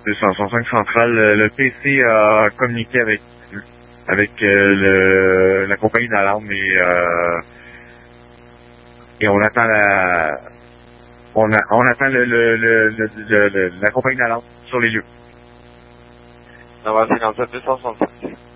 265 centrale, le PC a communiqué avec la compagnie d'alarme et on attend on attend la compagnie d'alarme sur les lieux. 957 265.